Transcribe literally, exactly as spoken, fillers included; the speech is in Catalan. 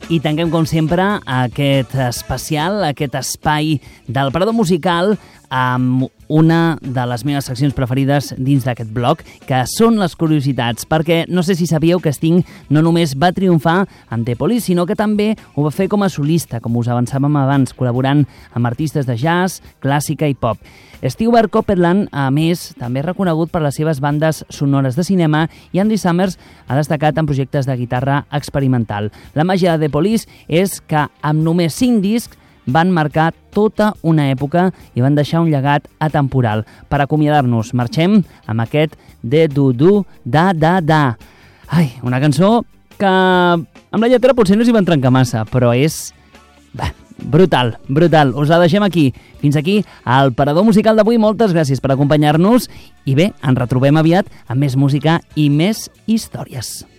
I tanquem, com sempre, aquest especial, aquest espai del Parador Musical amb una de les meves seccions preferides dins d'aquest blog, que són les curiositats, perquè no sé si sabíeu que Sting no només va triomfar amb The Police, sinó que també ho va fer com a solista, com us avançàvem abans, col·laborant amb artistes de jazz, clàssica i pop. Stewart Copeland, a més, també és reconegut per les seves bandes sonores de cinema, i Andy Summers ha destacat en projectes de guitarra experimental. La màgia de The Police és que amb només cinc discs van marcar tota una època i van deixar un llegat atemporal. Per acomiadar-nos, marxem amb aquest de du-du da da da. Ai, una cançó que amb la lletra potser no s'hi van trencar massa, però és bah, brutal, brutal. Us la deixem aquí. Fins aquí el Parador Musical d'avui. Moltes gràcies per acompanyar-nos i bé, ens retrobem aviat amb més música i més històries.